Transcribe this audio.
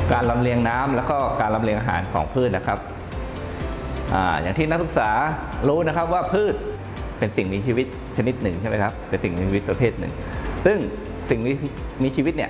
การลำเลียงน้ำแล้วก็การลำเลียงอาหารของพืชนะครับอย่างที่นักศึกษารู้นะครับว่าพืชเป็นสิ่งมีชีวิตชนิดหนึ่งใช่ไหมครับเป็นสิ่งมีชีวิตประเภทหนึ่งซึ่งสิ่งมีชีวิตเนี่ย